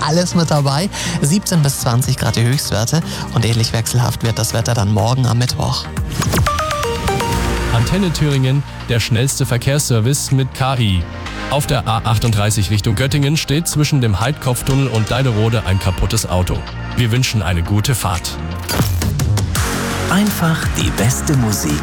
alles mit dabei. 17 bis 20 Grad die Höchstwerte und ähnlich wechselhaft wird das Wetter dann morgen am Mittwoch. Antenne Thüringen, der schnellste Verkehrsservice mit KI. Auf der A38 Richtung Göttingen steht zwischen dem Heidkopftunnel und Deiderode ein kaputtes Auto. Wir wünschen eine gute Fahrt. Einfach die beste Musik